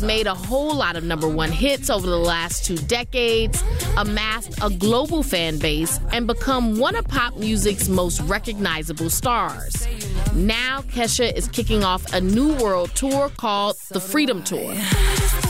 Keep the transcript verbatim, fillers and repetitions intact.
made a whole lot of number one hits over the last two decades, amassed a global fan base, and become one of pop music's most recognizable stars. Now, Kesha is kicking off a new world tour called the Freedom Tour.